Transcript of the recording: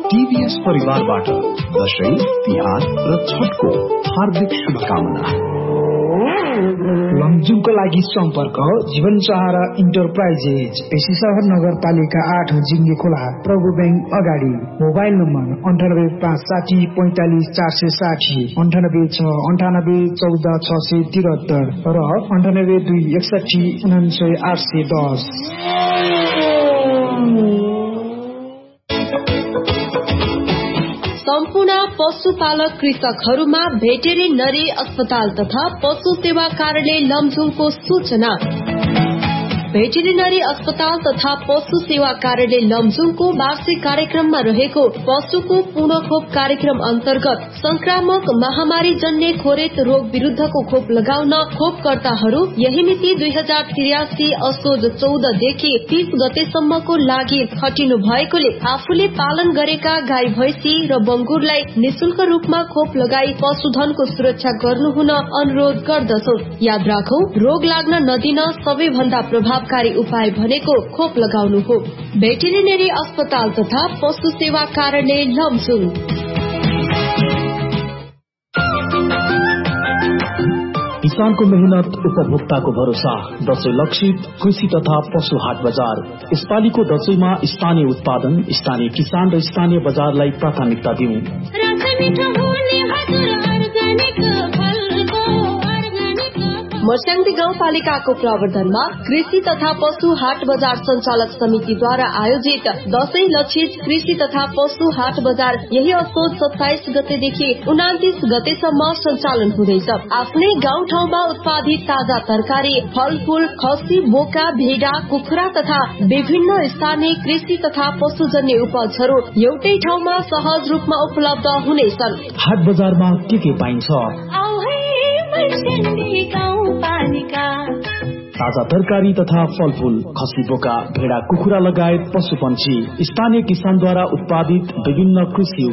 टिभीएस परिवारबाट दशैं, तिहार र छठको हार्दिक शुभकामना। लमजुङको लागि सम्पर्क जीवन सहारा इन्टरप्राइजेज, पेशीशहर नगरपालिका 8 जिङ्गे खोला, प्रभु बैंक अगाडि। मोबाइल नम्बर 9856 45 460, 96 98 14 673 र 98 261 99 810। सम्पूर्ण पशुपालक कृषकहरूमा भेटेरिनरी अस्पताल तथा पशु सेवा कार्यालय लमजुङको सूचना। भेटेरिनरी अस्पताल तथा पशु सेवा कार्यालय लमजुङको वार्षिक कार्यक्रममा रहेको पशुको पूर्ण खोप कार्यक्रम अन्तर्गत संक्रामक महामारी जन्य खोरेत रोग विरुद्धको खोप लगाउन खोपकर्ताहरू यही मिति 2083 असोज 14 देखि 30 गतेसम्मको लागि खटिनु भएकोले आफूले पालन गरेका गाई भैंसी र बंगुरलाई निशुल्क रूपमा खोप लगाई पशुधनको सुरक्षा गर्नु हुन अनुरोध गर्दछौ। याद राखौ, रोग लाग्न नदिन सबैभन्दा प्रभावकारी उपाय भनेको खोप लगाउनु हो। भेटेरिनरी अस्पताल तथा पशु सेवा कार्यालय लमजुङ। किसानको मेहनत, उपभोक्ताको भरोसा। दशैं लक्षित कृषि तथा पशु हाट बजार। यसपालिको दशैंमा स्थानीय उत्पादन, स्थानीय किसान र स्थानीय बजारलाई प्राथमिकता दिउँ। मस्याङदी गाउँपालिकाको प्रवर्धनमा कृषि तथा पशु हाट बजार संचालक समितिद्वारा आयोजित दशैं लक्षित कृषि तथा पशु हाट बजार यही असोज 27 गतेदेखि 29 गतेसम्म सञ्चालन हुँदैछ। आफ्नै गाउँठाउँमा उत्पादित ताजा तरकारी, फलफूल, खसी, बोका, भेडा, कुखुरा तथा विभिन्न स्थानीय कृषि तथा पशुजन्य उपजहरू एउटै ठाउँमा सहज रूपमा उपलब्ध हुनेछन्। हाट बजारमा के पाइन्छ? ताजा तरकारी तथा फलफूल, खसी, बोका, भेडा, कुखुरा लगायत पशुपन्छी, स्थानीय किसानद्वारा उत्पादित विभिन्न कृषि